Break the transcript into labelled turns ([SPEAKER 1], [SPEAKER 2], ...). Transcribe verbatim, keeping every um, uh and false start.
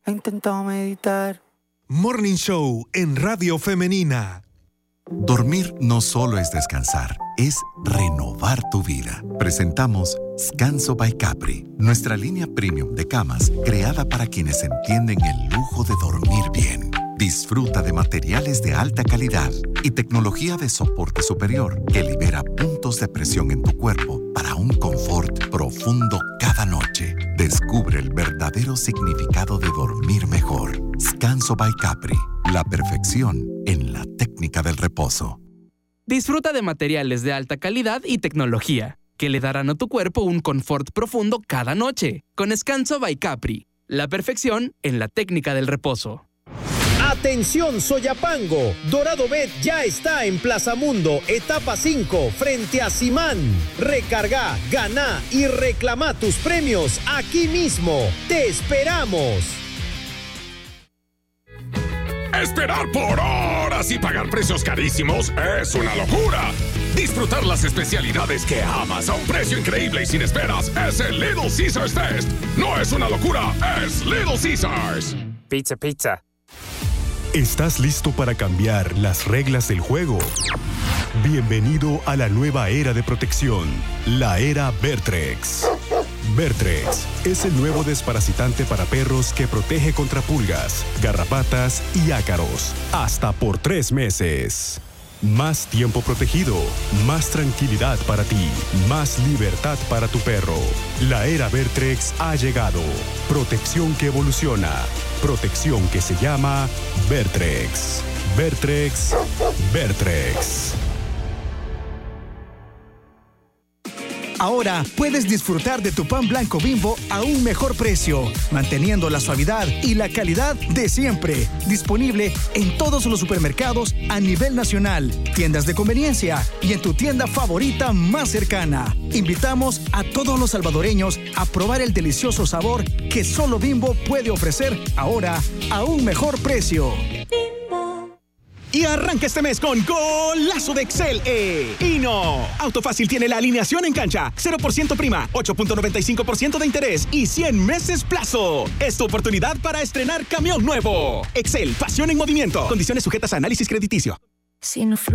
[SPEAKER 1] he intentado meditar.
[SPEAKER 2] Morning Show en Radio Femenina.
[SPEAKER 3] Dormir no solo es descansar, es renovar tu vida. Presentamos Scanso by Capri, nuestra línea premium de camas creada para quienes entienden el lujo de dormir bien. Disfruta de materiales de alta calidad y tecnología de soporte superior que libera puntos de presión en tu cuerpo para un confort profundo cada noche. Descubre el verdadero significado de dormir mejor. Scanso by Capri, la perfección en la técnica del reposo.
[SPEAKER 4] Disfruta de materiales de alta calidad y tecnología que le darán a tu cuerpo un confort profundo cada noche. Con Scanso by Capri, la perfección en la técnica del reposo.
[SPEAKER 5] Atención Soyapango, Dorado Bet ya está en Plaza Mundo, etapa cinco, frente a Simán. Recarga, gana y reclama tus premios aquí mismo. ¡Te esperamos!
[SPEAKER 6] Esperar por horas y pagar precios carísimos es una locura. Disfrutar las especialidades que amas a un precio increíble y sin esperas es el Little Caesars Fest. No es una locura, es Little Caesars.
[SPEAKER 7] Pizza, pizza.
[SPEAKER 8] ¿Estás listo para cambiar las reglas del juego? Bienvenido a la nueva era de protección, la era Vertrex. Vertrex es el nuevo desparasitante para perros que protege contra pulgas, garrapatas y ácaros, hasta por tres meses. Más tiempo protegido, más tranquilidad para ti, más libertad para tu perro. La era Vertrex ha llegado. Protección que evoluciona. Protección que se llama Vertrex. Vertrex, Vertrex.
[SPEAKER 9] Ahora puedes disfrutar de tu pan blanco Bimbo a un mejor precio, manteniendo la suavidad y la calidad de siempre. Disponible en todos los supermercados a nivel nacional, tiendas de conveniencia y en tu tienda favorita más cercana. Invitamos a todos los salvadoreños a probar el delicioso sabor que solo Bimbo puede ofrecer ahora a un mejor precio.
[SPEAKER 10] Y arranca este mes con Golazo de Excel E. Y no, Autofácil tiene la alineación en cancha, cero por ciento prima, ocho punto noventa y cinco por ciento de interés y cien meses plazo. Es tu oportunidad para estrenar camión nuevo. Excel, pasión en movimiento. Condiciones sujetas a análisis crediticio.